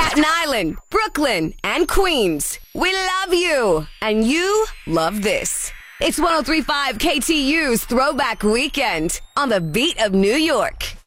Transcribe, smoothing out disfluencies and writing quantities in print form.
Staten Island, Brooklyn, and Queens. We love you, and you love this. It's 103.5 KTU's Throwback Weekend on the beat of New York.